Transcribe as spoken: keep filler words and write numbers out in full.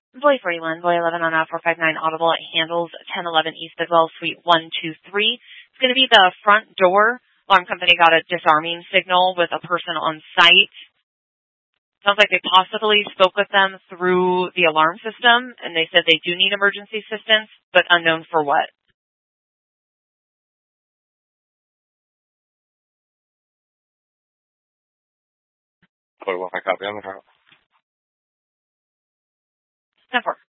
Employee forty-one, Boy eleven on four five nine Audible. It handles ten eleven East Bidwell, Suite one two three. It's going to be the front door. Alarm company got a disarming signal with a person on site. Sounds like they possibly spoke with them through the alarm system, and they said they do need emergency assistance, but unknown for what. Put one copy on the front. ten four.